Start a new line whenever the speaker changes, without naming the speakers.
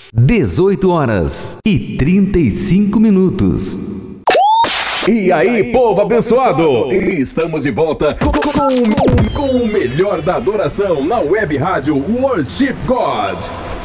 18h35.
E aí, povo abençoado! Estamos de volta com o melhor da adoração na web rádio Worship God.